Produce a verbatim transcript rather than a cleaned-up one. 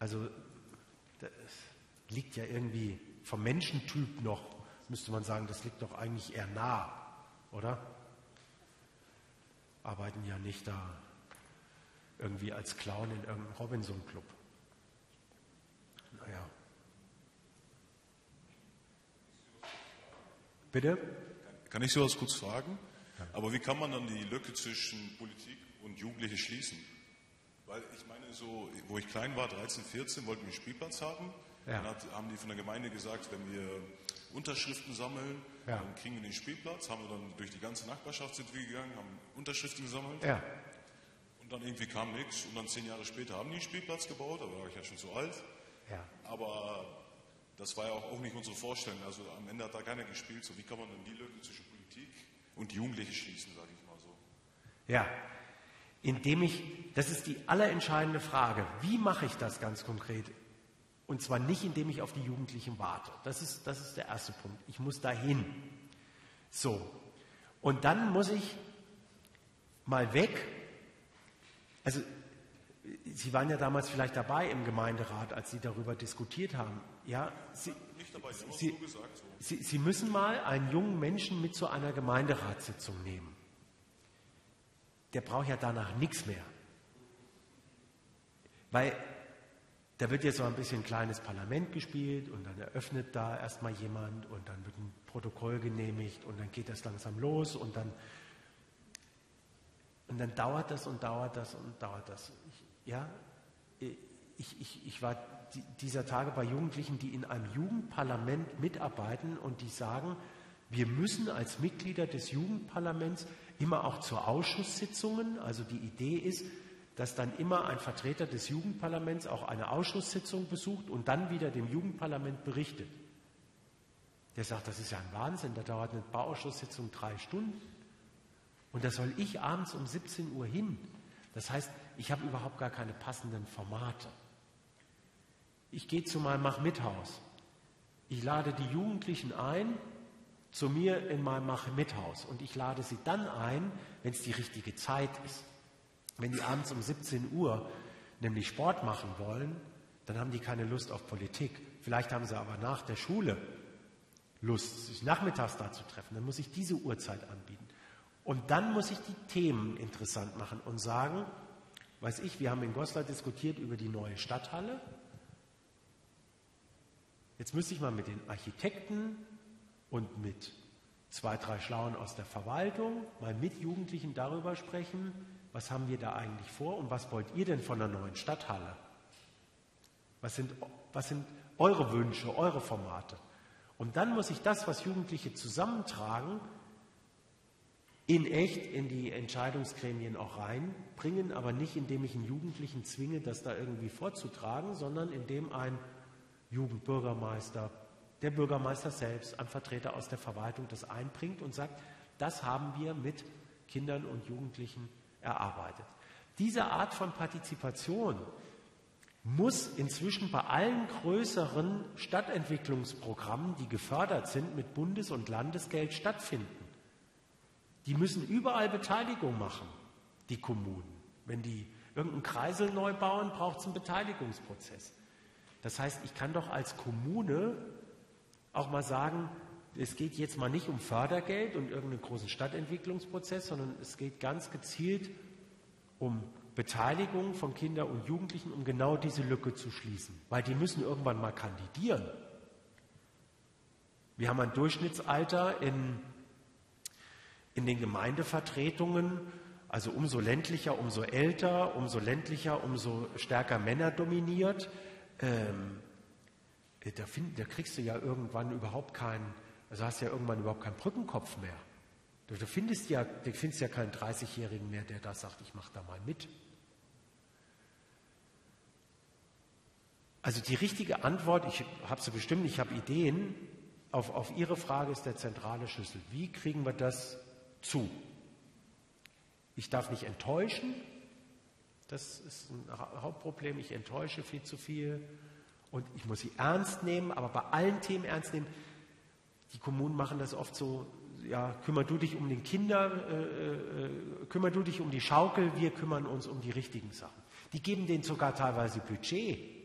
Also das liegt ja irgendwie vom Menschentyp noch, müsste man sagen, das liegt doch eigentlich eher nah, oder? Arbeiten ja nicht da irgendwie als Clown in irgendeinem Robinson-Club. Naja. Bitte? Kann ich sowas kurz fragen? Ja. Aber wie kann man dann die Lücke zwischen Politik und Jugendliche schließen? Weil ich meine, so, wo ich klein war, dreizehn, vierzehn, wollten wir einen Spielplatz haben. Ja. Dann hat, haben die von der Gemeinde gesagt, wenn wir Unterschriften sammeln, ja. dann kriegen wir den Spielplatz. Haben wir dann durch die ganze Nachbarschaft sind wir gegangen, haben Unterschriften gesammelt. Ja. Und dann irgendwie kam nichts. Und dann zehn Jahre später haben die einen Spielplatz gebaut, aber da war ich ja schon zu alt. Ja. Aber das war ja auch, auch nicht unsere Vorstellung. Also am Ende hat da keiner gespielt. So, wie kann man denn die Lücke zwischen Politik und Jugendliche schließen, sage ich mal so? Ja, indem ich, das ist die allerentscheidende Frage, wie mache ich das ganz konkret? Und zwar nicht, indem ich auf die Jugendlichen warte. Das ist, das ist der erste Punkt. Ich muss dahin. So, und dann muss ich mal weg. Also, Sie waren ja damals vielleicht dabei im Gemeinderat, als Sie darüber diskutiert haben. Ja, Sie, nicht dabei, ich habe Sie, so gesagt. So. Sie, Sie müssen mal einen jungen Menschen mit zu einer Gemeinderatssitzung nehmen. Der braucht ja danach nichts mehr. Weil da wird jetzt so ein bisschen ein kleines Parlament gespielt und dann eröffnet da erstmal jemand und dann wird ein Protokoll genehmigt und dann geht das langsam los und dann, und dann dauert das und dauert das und dauert das. Ich, ja, ich, ich, ich war die, dieser Tage bei Jugendlichen, die in einem Jugendparlament mitarbeiten und die sagen, wir müssen als Mitglieder des Jugendparlaments immer auch zu Ausschusssitzungen, also die Idee ist, dass dann immer ein Vertreter des Jugendparlaments auch eine Ausschusssitzung besucht und dann wieder dem Jugendparlament berichtet. Der sagt, das ist ja ein Wahnsinn, da dauert eine Bauausschusssitzung drei Stunden. Und da soll ich abends um siebzehn Uhr hin. Das heißt, ich habe überhaupt gar keine passenden Formate. Ich gehe zu meinem Mach-Mit-Haus. Ich lade die Jugendlichen ein zu mir in meinem Mach-Mit-Haus und ich lade sie dann ein, wenn es die richtige Zeit ist. Wenn die abends um siebzehn Uhr nämlich Sport machen wollen, dann haben die keine Lust auf Politik. Vielleicht haben sie aber nach der Schule Lust, sich nachmittags da zu treffen. Dann muss ich diese Uhrzeit anbieten. Und dann muss ich die Themen interessant machen und sagen, weiß ich, wir haben in Goslar diskutiert über die neue Stadthalle. Jetzt müsste ich mal mit den Architekten und mit zwei, drei Schlauen aus der Verwaltung mal mit Jugendlichen darüber sprechen, was haben wir da eigentlich vor und was wollt ihr denn von der neuen Stadthalle? Was sind, was sind eure Wünsche, eure Formate? Und dann muss ich das, was Jugendliche zusammentragen, in echt in die Entscheidungsgremien auch reinbringen, aber nicht indem ich einen Jugendlichen zwinge, das da irgendwie vorzutragen, sondern indem ein Jugendbürgermeister, der Bürgermeister selbst, ein Vertreter aus der Verwaltung das einbringt und sagt, das haben wir mit Kindern und Jugendlichen erarbeitet. Diese Art von Partizipation muss inzwischen bei allen größeren Stadtentwicklungsprogrammen, die gefördert sind, mit Bundes- und Landesgeld stattfinden. Die müssen überall Beteiligung machen, die Kommunen. Wenn die irgendeinen Kreisel neu bauen, braucht es einen Beteiligungsprozess. Das heißt, ich kann doch als Kommune auch mal sagen, es geht jetzt mal nicht um Fördergeld und irgendeinen großen Stadtentwicklungsprozess, sondern es geht ganz gezielt um Beteiligung von Kindern und Jugendlichen, um genau diese Lücke zu schließen. Weil die müssen irgendwann mal kandidieren. Wir haben ein Durchschnittsalter in, in den Gemeindevertretungen, also umso ländlicher, umso älter, umso ländlicher, umso stärker Männer dominiert. Ähm, da, find, da kriegst du ja irgendwann überhaupt keinen, also hast ja irgendwann überhaupt keinen Brückenkopf mehr. Du, du findest ja, du findest ja keinen dreißigjährigen mehr, der da sagt, ich mache da mal mit. Also die richtige Antwort, ich habe sie bestimmt, ich habe Ideen, auf, auf Ihre Frage ist der zentrale Schlüssel. Wie kriegen wir das zu? Ich darf nicht enttäuschen, das ist ein Hauptproblem, ich enttäusche viel zu viel und ich muss sie ernst nehmen, aber bei allen Themen ernst nehmen. Die Kommunen machen das oft so, ja, kümmer du dich um den Kinder, äh, äh, kümmer du dich um die Schaukel, wir kümmern uns um die richtigen Sachen. Die geben denen sogar teilweise Budget.